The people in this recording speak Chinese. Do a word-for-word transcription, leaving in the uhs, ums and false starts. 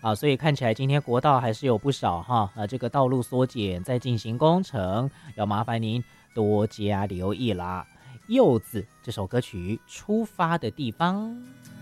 啊，所以看起来今天国道还是有不少哈，啊，这个道路缩减在进行工程，要麻烦您多加留意啦。柚子这首歌曲出发的地方。